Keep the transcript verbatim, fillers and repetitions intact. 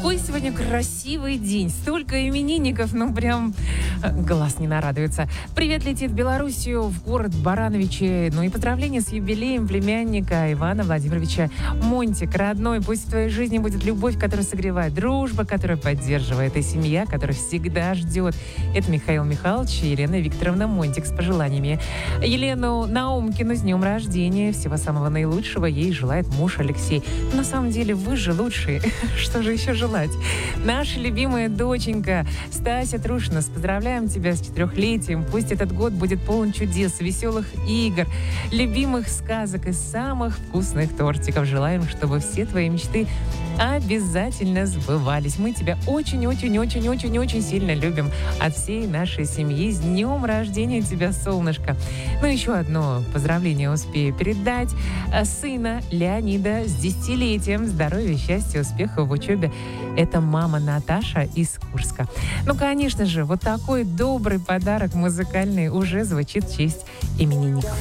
Какой сегодня красивый день. Столько именинников, ну прям глаз не нарадуется. Привет летит в Белоруссию, в город Барановичи. Ну и поздравления с юбилеем племянника Ивана Владимировича. Монтик, родной, пусть в твоей жизни будет любовь, которая согревает, дружба, которая поддерживает, и семья, которая всегда ждет. Это Михаил Михайлович и Елена Викторовна Монтик с пожеланиями. Елену Наумкину с днем рождения. Всего самого наилучшего ей желает муж Алексей. На самом деле вы же лучшие. Что же еще желать? Наша любимая доченька Стася Трушина. Поздравляем тебя с четырехлетием. Пусть этот год будет полон чудес, веселых игр, любимых сказок и самых вкусных тортиков. Желаем, чтобы все твои мечты обязательно сбывались. Мы тебя очень-очень-очень-очень-очень сильно любим от всей нашей семьи. С днем рождения тебя, солнышко. Ну, еще одно поздравление успею передать. Сына Леонида с десятилетием. Здоровья, счастья, успехов в учебе. Это мама Наташа из Курска. Ну, конечно же, вот такой добрый подарок музыкальный уже звучит в честь именинников.